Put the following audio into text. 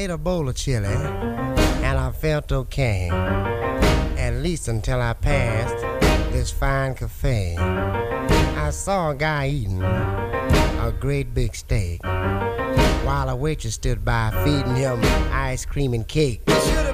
ate a bowl of chili, and I felt okay, at least until I passed this fine cafe. I saw a guy eating a great big steak, while a waitress stood by feeding him ice cream and cake.